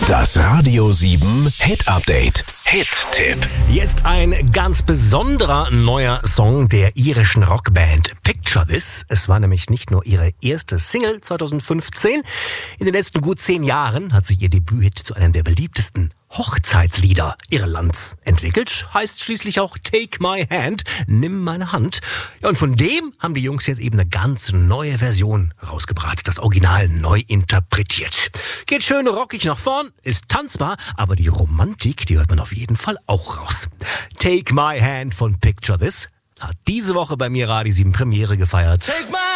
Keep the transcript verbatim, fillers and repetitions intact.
Das Radio sieben Hit Update. Hit-Tipp. Jetzt ein ganz besonderer neuer Song der irischen Rockband Picture This. Es war nämlich nicht nur ihre erste Single zweitausendfünfzehn. In den letzten gut zehn Jahren hat sich ihr Debüthit zu einem der beliebtesten Hochzeitslieder Irlands entwickelt. Heißt schließlich auch Take My Hand, nimm meine Hand. Ja, und von dem haben die Jungs jetzt eben eine ganz neue Version rausgebracht. Das Original neu interpretiert. Geht schön rockig nach vorn, ist tanzbar, aber die Romantik, die hört man auf jeden Fall auch raus. Take My Hand von Picture This hat diese Woche bei mir Radio sieben Premiere gefeiert. Take my